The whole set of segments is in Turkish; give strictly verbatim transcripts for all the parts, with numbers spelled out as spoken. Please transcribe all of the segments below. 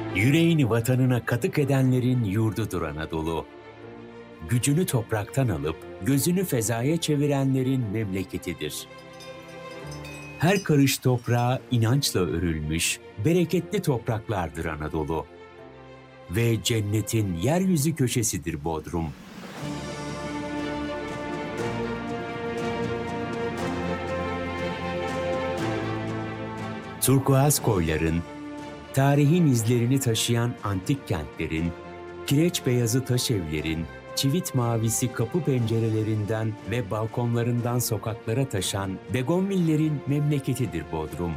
Yüreğini vatanına katık edenlerin yurdudur Anadolu. Gücünü topraktan alıp gözünü fezaya çevirenlerin memleketidir. Her karış toprağa inançla örülmüş, bereketli topraklardır Anadolu. Ve cennetin yeryüzü köşesidir Bodrum. Turkuaz koyların, tarihin izlerini taşıyan antik kentlerin, kireç beyazı taş evlerin, çivit mavisi kapı pencerelerinden ve balkonlarından sokaklara taşan begonvillerin memleketidir Bodrum.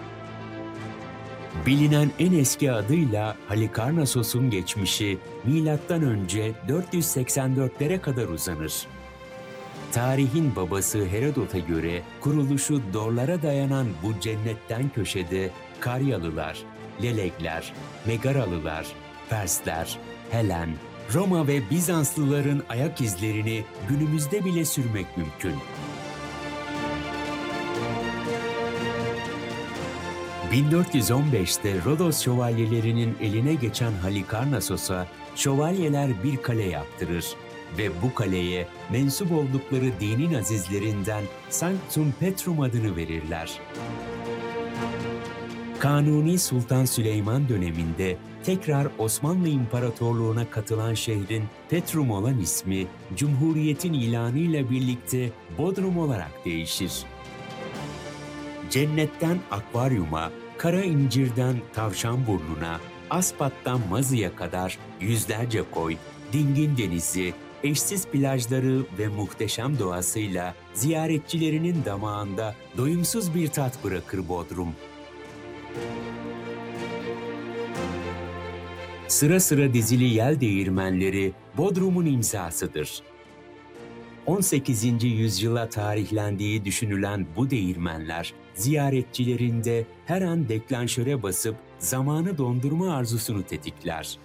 Bilinen en eski adıyla Halikarnassos'un geçmişi milattan önce dört yüz seksen dörtlere kadar uzanır. Tarihin babası Herodot'a göre kuruluşu dorlara dayanan bu cennetten köşede Karyalılar, Lelekler, Megaralılar, Persler, Helen, Roma ve Bizanslıların ayak izlerini günümüzde bile sürmek mümkün. bin dört yüz on beşte Rodos şövalyelerinin eline geçen Halikarnassos'a şövalyeler bir kale yaptırır ve bu kaleye mensup oldukları dinin azizlerinden Sanctum Petrum adını verirler. Kanuni Sultan Süleyman döneminde tekrar Osmanlı İmparatorluğu'na katılan şehrin Petrum olan ismi, Cumhuriyet'in ilanıyla birlikte Bodrum olarak değişir. Cennetten akvaryuma, kara incirden Tavşanburnu'na, Aspat'tan Mazı'ya kadar yüzlerce koy, dingin denizi, eşsiz plajları ve muhteşem doğasıyla ziyaretçilerinin damağında doyumsuz bir tat bırakır Bodrum. Sıra sıra dizili yel değirmenleri Bodrum'un imzasıdır. on sekizinci yüzyıla tarihlendiği düşünülen bu değirmenler, ziyaretçilerinde her an deklanşöre basıp zamanı dondurma arzusunu tetikler.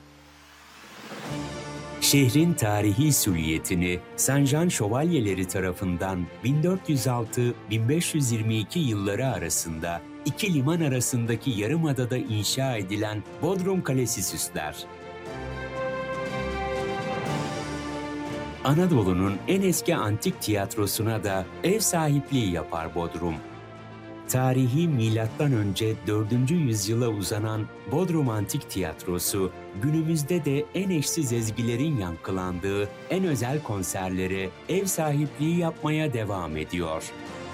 Şehrin tarihi süliyetini Saint-Jean şövalyeleri tarafından bin dört yüz altı - bin beş yüz yirmi iki yılları arasında iki liman arasındaki yarımadada inşa edilen Bodrum Kalesi süsler. Anadolu'nun en eski antik tiyatrosuna da ev sahipliği yapar Bodrum. Tarihi milattan önce dördüncü yüzyıla uzanan Bodrum Antik Tiyatrosu, günümüzde de en eşsiz ezgilerin yankılandığı en özel konserlere ev sahipliği yapmaya devam ediyor.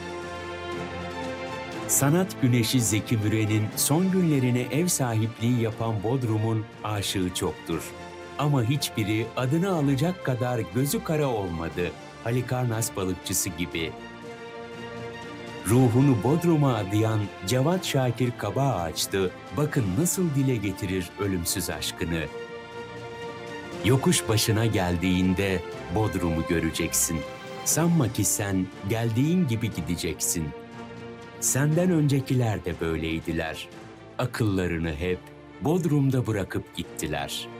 Sanat güneşi Zeki Müren'in son günlerine ev sahipliği yapan Bodrum'un aşığı çoktur. Ama hiçbiri adını alacak kadar gözü kara olmadı, Halikarnas balıkçısı gibi. Ruhunu Bodrum'a adayan Cevat Şakir Kabaağaç'tı, bakın nasıl dile getirir ölümsüz aşkını. Yokuş başına geldiğinde Bodrum'u göreceksin. Sanma ki sen geldiğin gibi gideceksin. Senden öncekiler de böyleydiler. Akıllarını hep Bodrum'da bırakıp gittiler.